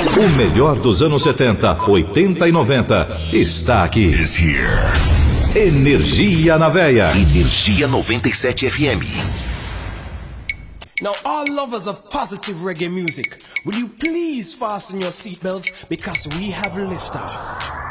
O melhor dos anos 70, 80 e 90 está aqui. Energia na Veia. Energia 97 FM. Now, all lovers of positive reggae music, will you please fasten your seatbelts because we have liftoff.